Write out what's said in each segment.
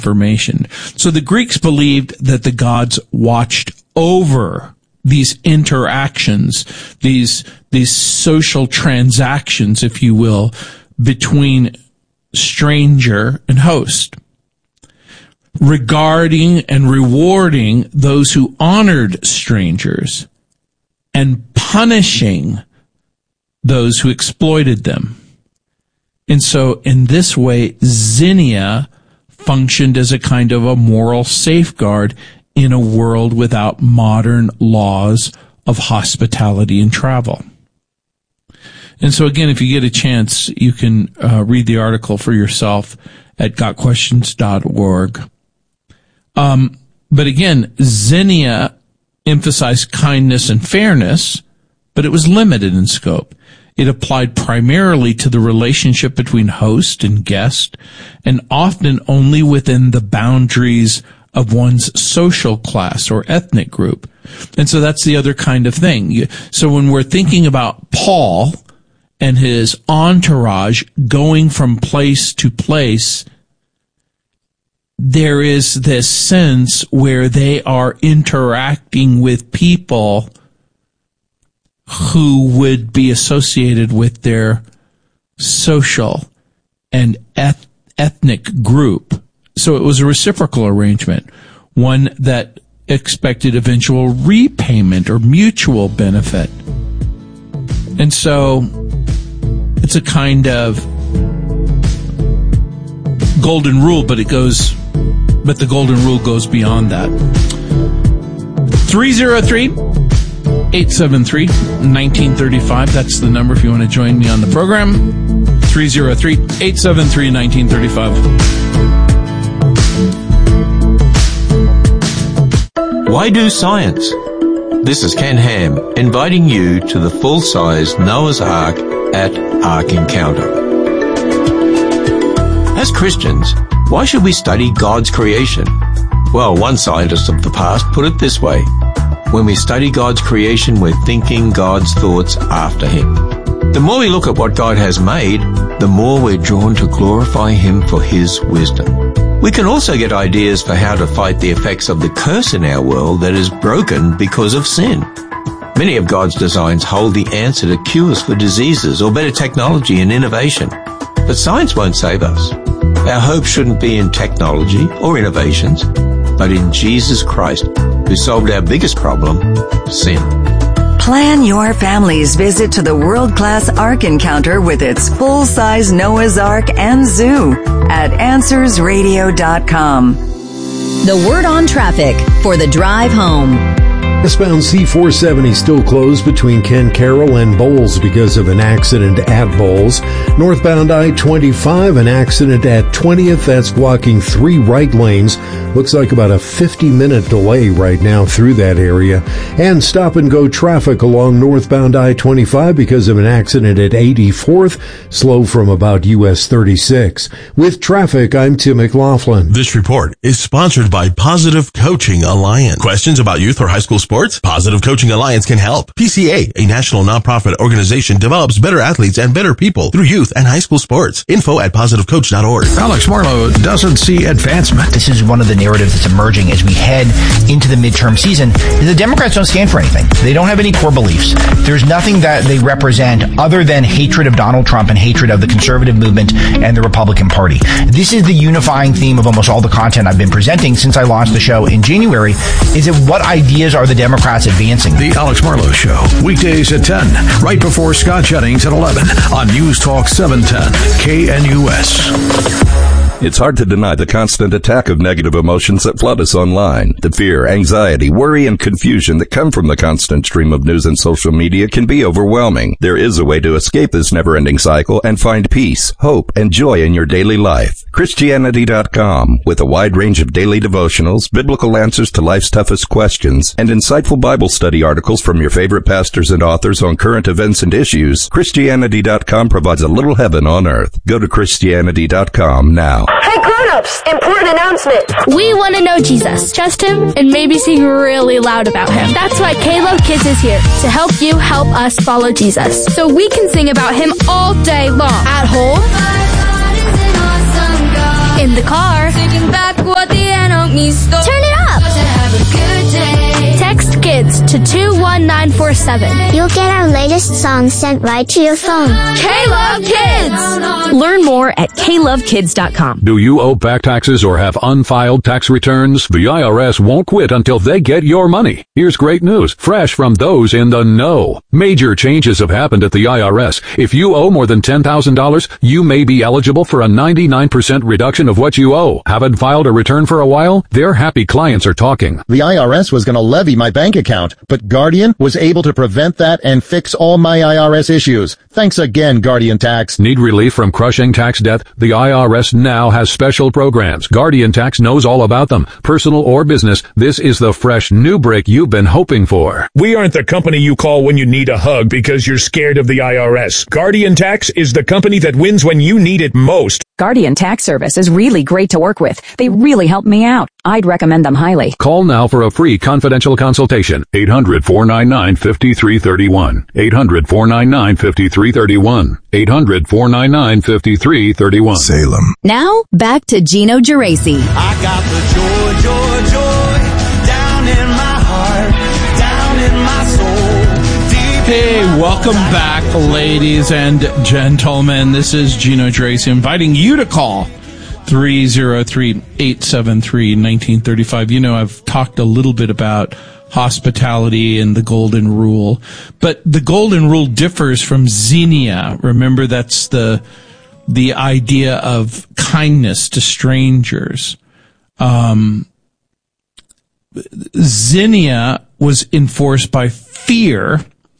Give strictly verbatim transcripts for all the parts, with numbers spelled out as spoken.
information. So the Greeks believed that the gods watched over these interactions, these, these social transactions, if you will, between stranger and host, regarding and rewarding those who honored strangers and punishing those who exploited them. And so in this way, Xenia functioned as a kind of a moral safeguard in a world without modern laws of hospitality and travel. And so again, if you get a chance, you can uh, read the article for yourself at got questions dot org. Um, but again, Xenia emphasized kindness and fairness, but it was limited in scope. It applied primarily to the relationship between host and guest, and often only within the boundaries of one's social class or ethnic group. And so that's the other kind of thing. So when we're thinking about Paul and his entourage going from place to place, there is this sense where they are interacting with people who would be associated with their social and eth- ethnic group. So it was a reciprocal arrangement, one that expected eventual repayment or mutual benefit. And so it's a kind of golden rule, but it goes, but the golden rule goes beyond that. three oh three, eight seven three, one nine three five. That's the number if you want to join me on the program. three oh three, eight seven three, one nine three five. Why do science? This is Ken Ham, inviting you to the full-size Noah's Ark at Ark Encounter. As Christians, why should we study God's creation? Well, one scientist of the past put it this way: when we study God's creation, we're thinking God's thoughts after Him. The more we look at what God has made, the more we're drawn to glorify Him for His wisdom. We can also get ideas for how to fight the effects of the curse in our world that is broken because of sin. Many of God's designs hold the answer to cures for diseases or better technology and innovation. But science won't save us. Our hope shouldn't be in technology or innovations, but in Jesus Christ, who solved our biggest problem, sin. Plan your family's visit to the world-class Ark Encounter with its full-size Noah's Ark and Zoo at answers radio dot com. The word on traffic for the drive home. Westbound C four seventy still closed between Ken Carroll and Bowles because of an accident at Bowles. Northbound I twenty-five, an accident at twentieth. That's blocking three right lanes. Looks like about a fifty-minute delay right now through that area. And stop-and-go traffic along northbound I twenty-five because of an accident at eighty-fourth. Slow from about U S thirty-six. With traffic, I'm Tim McLaughlin. This report is sponsored by Positive Coaching Alliance. Questions about youth or high school sports? Positive Coaching Alliance can help. P C A, a national nonprofit organization, develops better athletes and better people through youth and high school sports. Info at positive coach dot org. Alex Marlowe doesn't see advancement. This is one of the narratives that's emerging as we head into the midterm season. The Democrats don't stand for anything. They don't have any core beliefs. There's nothing that they represent other than hatred of Donald Trump and hatred of the conservative movement and the Republican Party. This is the unifying theme of almost all the content I've been presenting since I launched the show in January, is that what ideas are the Democrats advancing? The Alex Marlowe Show, weekdays at ten, right before Scott Jennings at eleven on News Talk seven ten, K N U S. It's hard to deny the constant attack of negative emotions that flood us online. The fear, anxiety, worry, and confusion that come from the constant stream of news and social media can be overwhelming. There is a way to escape this never-ending cycle and find peace, hope, and joy in your daily life. Christianity dot com, with a wide range of daily devotionals, biblical answers to life's toughest questions, and insightful Bible study articles from your favorite pastors and authors on current events and issues, Christianity dot com provides a little heaven on earth. Go to Christianity dot com now. Hey grown-ups, important announcement. We want to know Jesus, trust Him, and maybe sing really loud about Him. That's why K-Love Kids is here, to help you help us follow Jesus. So we can sing about Him all day long. At home, in the car, to two one nine four seven. You'll get our latest songs sent right to your phone. K-Love Kids! Learn more at K love kids dot com. Do you owe back taxes or have unfiled tax returns? The I R S won't quit until they get your money. Here's great news, fresh from those in the know. Major changes have happened at the I R S. If you owe more than ten thousand dollars, you may be eligible for a ninety-nine percent reduction of what you owe. Haven't filed a return for a while? Their happy clients are talking. The I R S was going to levy my bank account, but Guardian was able to prevent that and fix all my I R S issues. Thanks again, Guardian Tax. Need relief from crushing tax debt? The I R S now has special programs. Guardian Tax knows all about them. Personal or business, this is the fresh new break you've been hoping for. We aren't the company you call when you need a hug because you're scared of the I R S. Guardian Tax is the company that wins when you need it most. Guardian Tax Service is really great to work with. They really helped me out. I'd recommend them highly. Call now for a free confidential consultation. eight hundred, four nine nine, five three three one. eight hundred, four nine nine, five three three one. eight hundred, four nine nine, five three three one. Salem. Now, back to Gino Geraci. I got the joy, joy, joy down in my heart, down in my soul. Deep Hey, welcome back, ladies and gentlemen. This is Gino Geraci inviting you to call three oh three, eight seven three, one nine three five. You know, I've talked a little bit about hospitality and the golden rule, but the golden rule differs from xenia. Remember, that's the the idea of kindness to strangers. Um, xenia was enforced by fear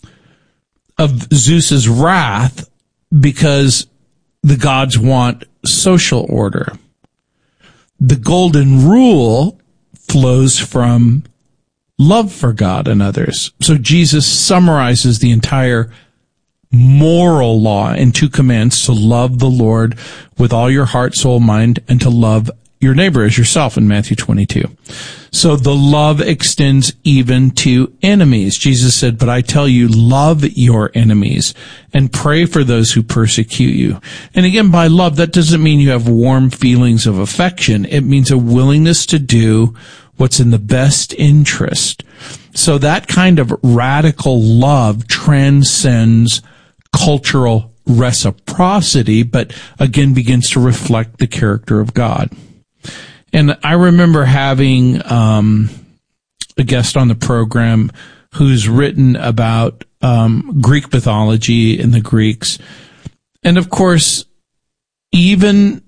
of Zeus's wrath because the gods want social order. The golden rule flows from love for God and others. So Jesus summarizes the entire moral law in two commands: to love the Lord with all your heart, soul, mind, and to love your neighbor as yourself in Matthew twenty-two. So the love extends even to enemies. Jesus said, but I tell you, love your enemies and pray for those who persecute you. And again, by love, that doesn't mean you have warm feelings of affection. It means a willingness to do what's in the best interest. So that kind of radical love transcends cultural reciprocity, but again begins to reflect the character of God. And I remember having um, a guest on the program who's written about um, Greek mythology and the Greeks. And of course, even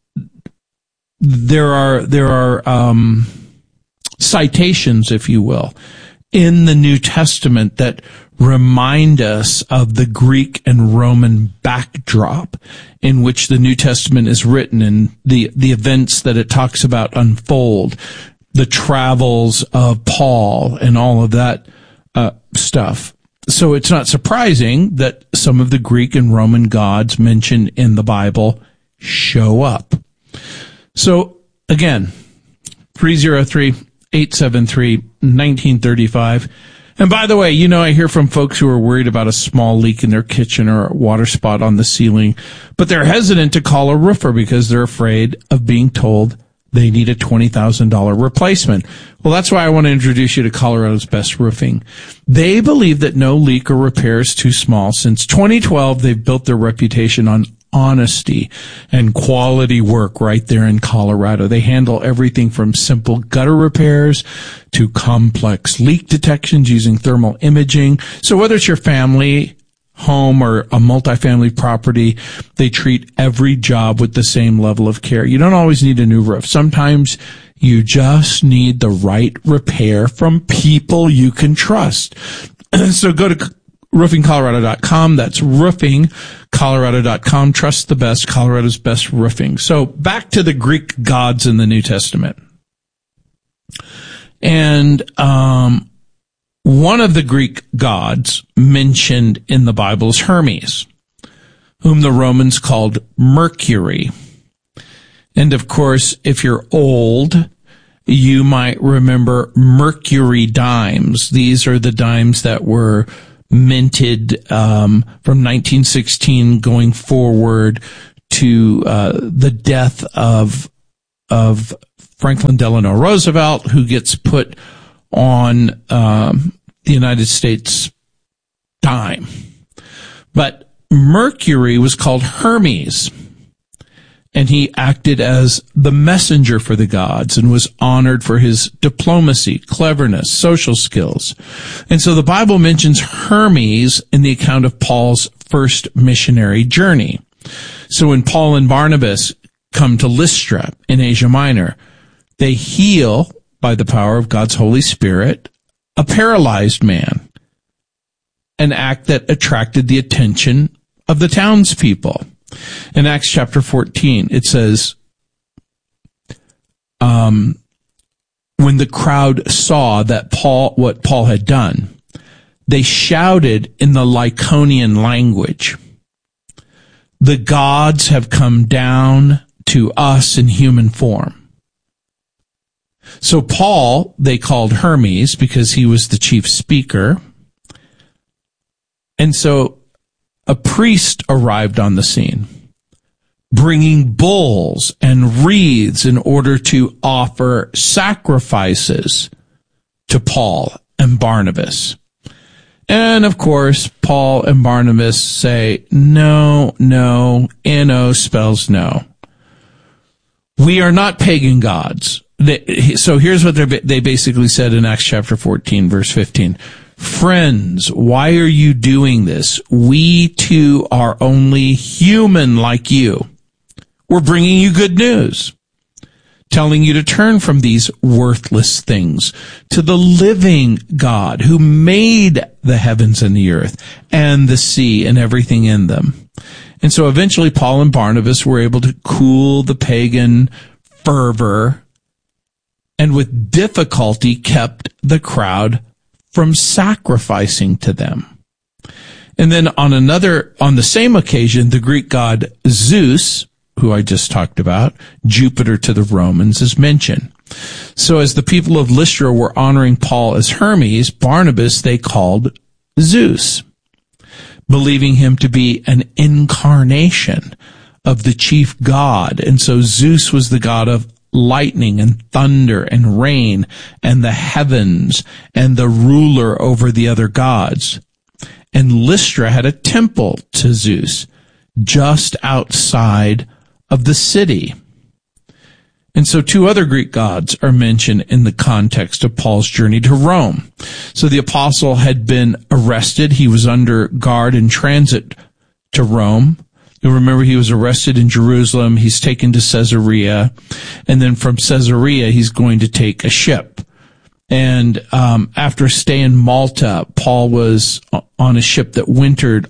there are there are um, citations, if you will, in the New Testament that remind us of the Greek and Roman backdrop in which the New Testament is written and the, the events that it talks about unfold, the travels of Paul and all of that uh, stuff. So it's not surprising that some of the Greek and Roman gods mentioned in the Bible show up. So again, three oh three, eight seven three, one nine three five. And by the way, you know, I hear from folks who are worried about a small leak in their kitchen or a water spot on the ceiling, but they're hesitant to call a roofer because they're afraid of being told they need a twenty thousand dollars replacement. Well, that's why I want to introduce you to Colorado's Best Roofing. They believe that no leak or repair is too small. Since twenty twelve, they've built their reputation on honesty and quality work right there in Colorado. They handle everything from simple gutter repairs to complex leak detections using thermal imaging. So whether it's your family home or a multifamily property, they treat every job with the same level of care. You don't always need a new roof. Sometimes you just need the right repair from people you can trust. So go to roofing colorado dot com. That's roofing colorado dot com. Trust the best, Colorado's Best Roofing. So back to the Greek gods in the New Testament. And um, one of the Greek gods mentioned in the Bible is Hermes, whom the Romans called Mercury. And of course, if you're old, you might remember Mercury dimes. These are the dimes that were minted um, from nineteen sixteen going forward to uh, the death of of Franklin Delano Roosevelt, who gets put on um, the United States dime. But Mercury was called Hermes, and he acted as the messenger for the gods and was honored for his diplomacy, cleverness, social skills. And so the Bible mentions Hermes in the account of Paul's first missionary journey. So when Paul and Barnabas come to Lystra in Asia Minor, they heal, by the power of God's Holy Spirit, a paralyzed man, an act that attracted the attention of the townspeople. In Acts chapter fourteen, it says, um, when the crowd saw that Paul, what Paul had done, they shouted in the Lycaonian language, "The gods have come down to us in human form." So Paul, they called Hermes because he was the chief speaker. And so a priest arrived on the scene, bringing bulls and wreaths in order to offer sacrifices to Paul and Barnabas. And of course, Paul and Barnabas say, no, no, N O spells no. We are not pagan gods. They, so here's what they basically said in Acts chapter fourteen, verse fifteen. Friends, why are you doing this? We too are only human like you. We're bringing you good news, telling you to turn from these worthless things to the living God who made the heavens and the earth and the sea and everything in them. And so eventually Paul and Barnabas were able to cool the pagan fervor and with difficulty kept the crowd from sacrificing to them. And then on another, on the same occasion, the Greek god Zeus, who I just talked about, Jupiter to the Romans, is mentioned. So as the people of Lystra were honoring Paul as Hermes, Barnabas they called Zeus, believing him to be an incarnation of the chief god. And so Zeus was the god of lightning and thunder and rain and the heavens and the ruler over the other gods. And Lystra had a temple to Zeus just outside of the city. And so two other Greek gods are mentioned in the context of Paul's journey to Rome. So the apostle had been arrested. He was under guard in transit to Rome. You'll remember he was arrested in Jerusalem. He's taken to Caesarea. And then from Caesarea, he's going to take a ship. And um, after a stay in Malta, Paul was on a ship that wintered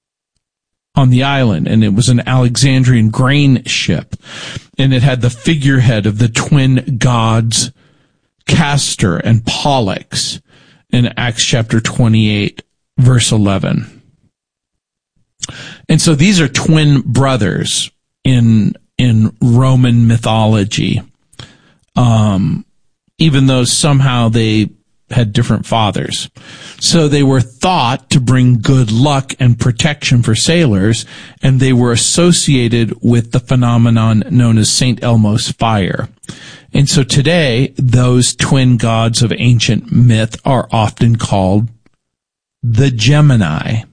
on the island, and it was an Alexandrian grain ship. And it had the figurehead of the twin gods, Castor and Pollux, in Acts chapter twenty-eight, verse eleven. And so these are twin brothers in in Roman mythology, um, even though somehow they had different fathers. So they were thought to bring good luck and protection for sailors, and they were associated with the phenomenon known as Saint Elmo's fire. And so today, those twin gods of ancient myth are often called the Gemini,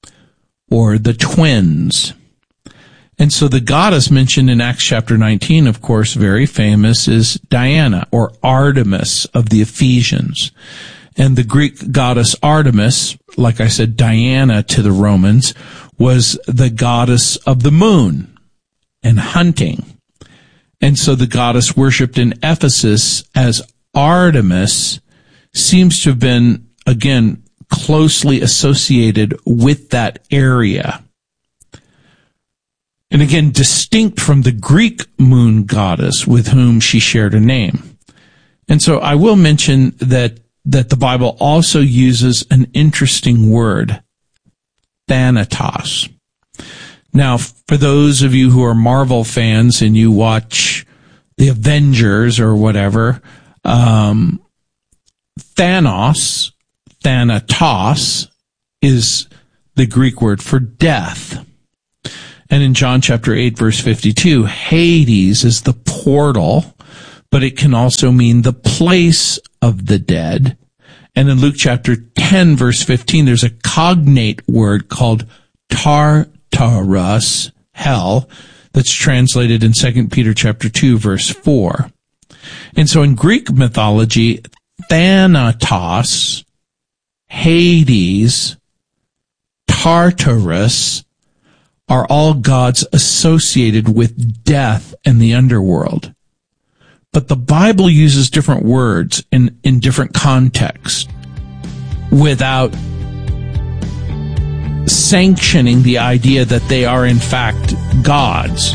or the twins. And so the goddess mentioned in Acts chapter nineteen, of course, very famous, is Diana, or Artemis of the Ephesians. And the Greek goddess Artemis, like I said, Diana to the Romans, was the goddess of the moon and hunting. And so the goddess worshipped in Ephesus as Artemis seems to have been, again, closely associated with that area. And again, distinct from the Greek moon goddess with whom she shared a name. And so I will mention that, that the Bible also uses an interesting word, Thanatos. Now, for those of you who are Marvel fans and you watch the Avengers or whatever, um, Thanos, Thanatos, is the Greek word for death. And in John chapter eight, verse fifty-two, Hades is the portal, but it can also mean the place of the dead. And in Luke chapter ten, verse fifteen, there's a cognate word called Tartarus, hell, that's translated in Second Peter chapter two, verse four. And so in Greek mythology, Thanatos, Hades, Tartarus are all gods associated with death and the underworld. But the Bible uses different words in, in different contexts without sanctioning the idea that they are in fact gods.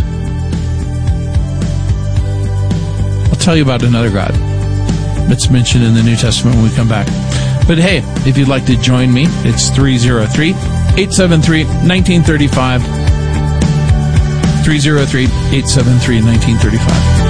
I'll tell you about another god that's mentioned in the New Testament when we come back. But hey, if you'd like to join me, it's three oh three, eight seven three, one nine three five. three oh three, eight seven three, one nine three five.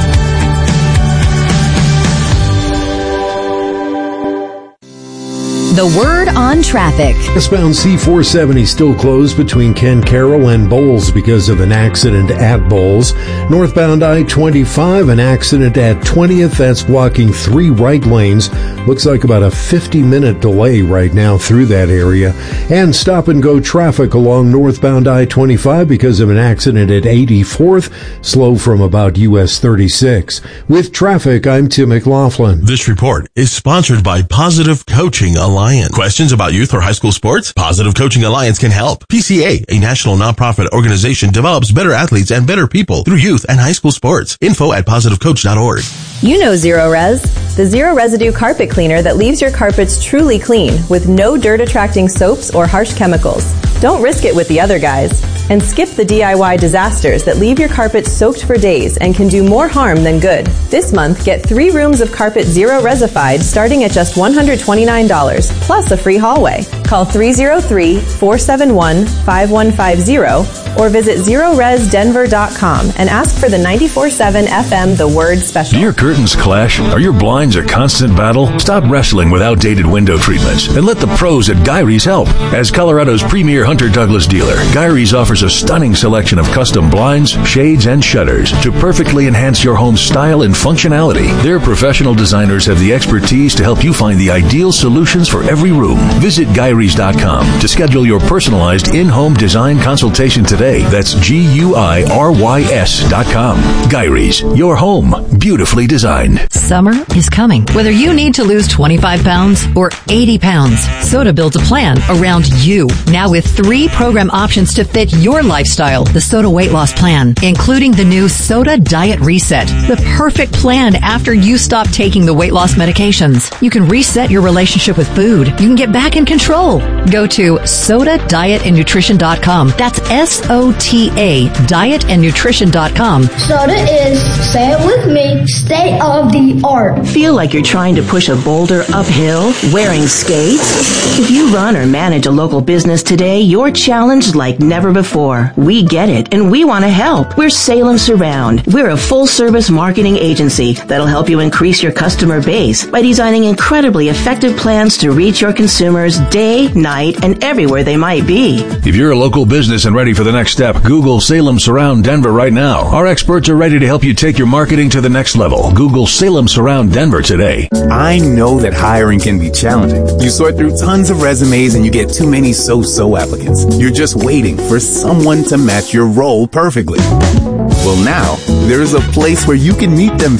The Word on Traffic. Westbound C four seventy still closed between Ken Carroll and Bowles because of an accident at Bowles. Northbound I twenty-five, an accident at twentieth. That's blocking three right lanes. Looks like about a fifty-minute delay right now through that area. And stop-and-go traffic along northbound I twenty-five because of an accident at eighty-fourth. Slow from about U S thirty-six. With traffic, I'm Tim McLaughlin. This report is sponsored by Positive Coaching Alliance. Questions about youth or high school sports? Positive Coaching Alliance can help. P C A, a national nonprofit organization, develops better athletes and better people through youth and high school sports. Info at positive coach dot org. You know Zero Res, the zero residue carpet cleaner that leaves your carpets truly clean with no dirt-attracting soaps or harsh chemicals. Don't risk it with the other guys. And skip the D I Y disasters that leave your carpet soaked for days and can do more harm than good. This month, get three rooms of carpet Zero Resified starting at just one hundred twenty-nine dollars, plus a free hallway. Call three oh three, four seven one, five one five zero or visit zero res denver dot com and ask for the ninety-four point seven F M The Word Special. Do your curtains clash? Are your blinds a constant battle? Stop wrestling with outdated window treatments and let the pros at Gyrie's help. As Colorado's premier Hunter Douglas dealer, Gyrie's offers a stunning selection of custom blinds, shades, and shutters to perfectly enhance your home's style and functionality. Their professional designers have the expertise to help you find the ideal solutions for every room. Visit Gyrie's dot com to schedule your personalized in-home design consultation today. That's G U I R Y S dot com. Gyrie's, your home, beautifully designed. Summer is coming. Whether you need to lose twenty-five pounds or eighty pounds, Soda builds a plan around you. Now with three program options to fit your lifestyle. The Soda Weight Loss Plan, including the new Soda Diet Reset. The perfect plan after you stop taking the weight loss medications. You can reset your relationship with food. You can get back in control. Go to soda diet and nutrition dot com. That's S O T A, diet and nutrition dot com. Soda is, say it with me, state of the art. Feel like you're trying to push a boulder uphill wearing skates? If you run or manage a local business today, you're challenged like never before. We get it, and we want to help. We're Salem Surround. We're a full-service marketing agency that'll help you increase your customer base by designing incredibly effective plans to reach your consumers day, night, and everywhere they might be. If you're a local business and ready for the next step, Google Salem Surround Denver right now. Our experts are ready to help you take your marketing to the next level. Google Salem Surround Denver today. I know that hiring can be challenging. You sort through tons of resumes and you get too many so-so applicants. You're just waiting for someone to match your role perfectly. Well, now, there's a place where you can meet them